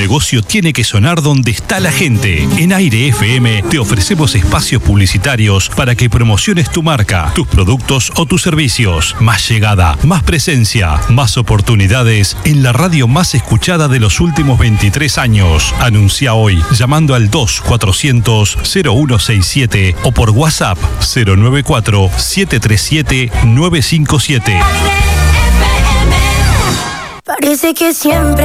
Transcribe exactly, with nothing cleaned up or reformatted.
negocio tiene que sonar donde está la gente. En Aire F M te ofrecemos espacios publicitarios para que promociones tu marca, tus productos o tus servicios. Más llegada, más presencia, más oportunidades en la radio más escuchada de los últimos veintitrés años. Anuncia hoy llamando al dos cuatrocientos cero uno sesenta y siete o por WhatsApp cero nueve cuatro siete tres siete nueve cinco siete. Parece que siempre